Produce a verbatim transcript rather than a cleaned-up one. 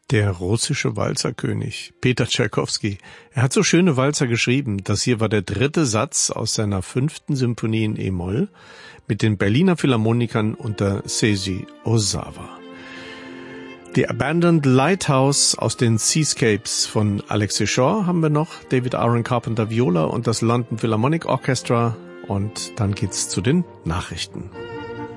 Der russische Walzerkönig, Peter Tschaikowski. Er hat so schöne Walzer geschrieben. Das hier war der dritte Satz aus seiner fünften Symphonie in E-Moll mit den Berliner Philharmonikern unter Seiji Ozawa. The Abandoned Lighthouse aus den Seascapes von Alexei Shaw haben wir noch, David Aaron Carpenter Viola und das London Philharmonic Orchestra. Und dann geht's zu den Nachrichten.